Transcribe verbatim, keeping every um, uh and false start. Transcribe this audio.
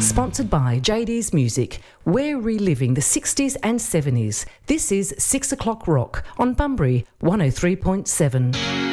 Sponsored by J D's Music. We're reliving the sixties and seventies. This is six o'clock Rock on Bunbury one oh three point seven.